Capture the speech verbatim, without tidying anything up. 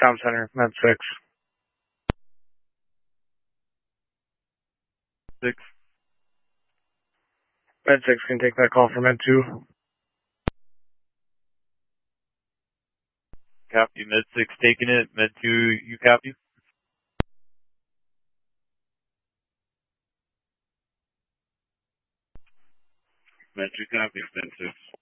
Tom Center, Med six. Six. Med six can take that call from Med two. Copy. Med six taking it. Med two, you copy? Med two copy. Med six.